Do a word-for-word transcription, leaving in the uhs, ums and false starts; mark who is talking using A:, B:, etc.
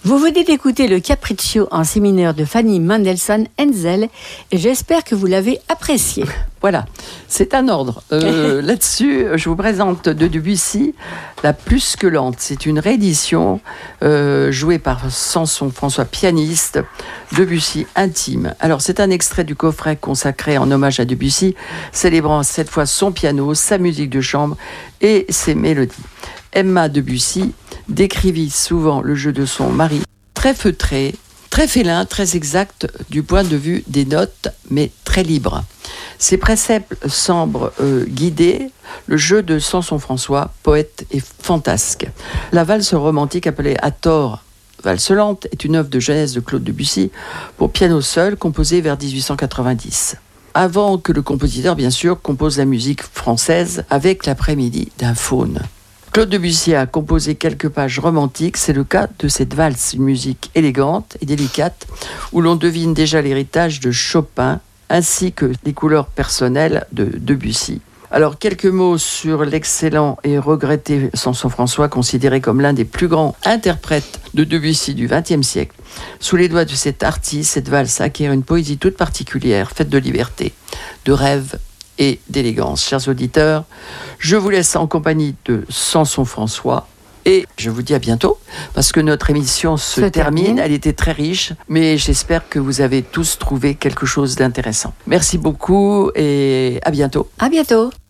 A: Vous venez d'écouter le Capriccio en si mineur de Fanny Mendelssohn Henzel et j'espère que vous l'avez apprécié.
B: Voilà, c'est un ordre. Euh, là-dessus, je vous présente de Debussy La Plus que Lente. C'est une réédition euh, jouée par Samson François, pianiste, Debussy intime. Alors, c'est un extrait du coffret consacré en hommage à Debussy, célébrant cette fois son piano, sa musique de chambre et ses mélodies. Emma Debussy décrivit souvent le jeu de son mari, très feutré, très félin, très exact du point de vue des notes, mais très libre. Ses préceptes semblent euh, guider le jeu de Samson François, poète et fantasque. La valse romantique appelée à tort valse lente est une œuvre de jeunesse de Claude Debussy pour piano seul, composée vers dix-huit cent quatre-vingt-dix. Avant que le compositeur, bien sûr, compose la musique française avec l'après-midi d'un faune. Claude Debussy a composé quelques pages romantiques, c'est le cas de cette valse, une musique élégante et délicate, où l'on devine déjà l'héritage de Chopin, ainsi que les couleurs personnelles de Debussy. Alors, quelques mots sur l'excellent et regretté Samson François, considéré comme l'un des plus grands interprètes de Debussy du vingtième siècle. Sous les doigts de cet artiste, cette valse acquiert une poésie toute particulière, faite de liberté, de rêve et d'élégance. Chers auditeurs, je vous laisse en compagnie de Samson François et je vous dis à bientôt parce que notre émission se, se termine. termine. Elle était très riche, mais j'espère que vous avez tous trouvé quelque chose d'intéressant. Merci beaucoup et à bientôt.
A: À bientôt.